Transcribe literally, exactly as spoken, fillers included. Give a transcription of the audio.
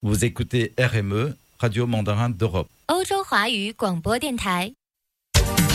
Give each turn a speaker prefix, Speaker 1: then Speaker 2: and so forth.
Speaker 1: Vous écoutez R M E, Radio Mandarin d'Europe.
Speaker 2: 欧洲华语广播电台。